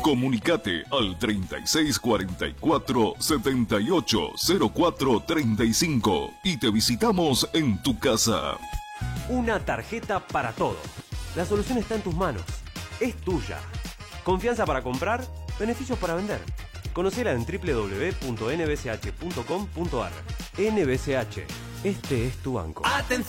Comunicate al 3644-780435 y te visitamos en tu casa. Una tarjeta para todo. La solución está en tus manos. Es tuya. Confianza para comprar, beneficios para vender. Conocela en www.nbsh.com.ar. NBCH. Este es tu banco.